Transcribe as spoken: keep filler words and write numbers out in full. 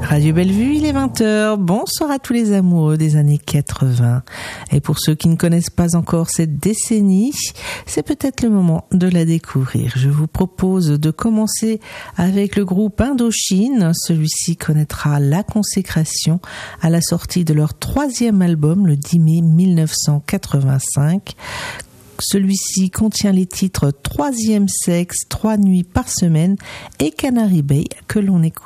Radio Bellevue, il est vingt heures. Bonsoir à tous les amoureux des années quatre-vingts. Et pour ceux qui ne connaissent pas encore cette décennie, c'est peut-être le moment de la découvrir. Je vous propose de commencer avec le groupe Indochine. Celui-ci connaîtra la consécration à la sortie de leur troisième album le dix mai mille neuf cent quatre-vingt-cinq. Celui-ci contient les titres Troisième sexe, Trois nuits par semaine et Canary Bay que l'on écoute.